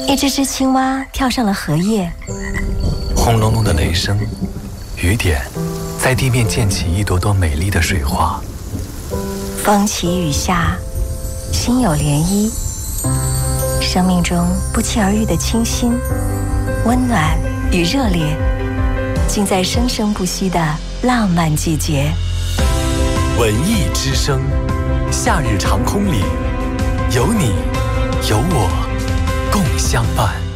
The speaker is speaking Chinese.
一只只青蛙跳上了荷叶， 轰隆隆的雷声，雨点在地面溅起一朵朵美丽的水花。 风起雨下，心有涟漪。生命中不期而遇的清新、温暖与热烈，尽在生生不息的浪漫季节。 文艺之声，夏日长空里，有你有我共相伴。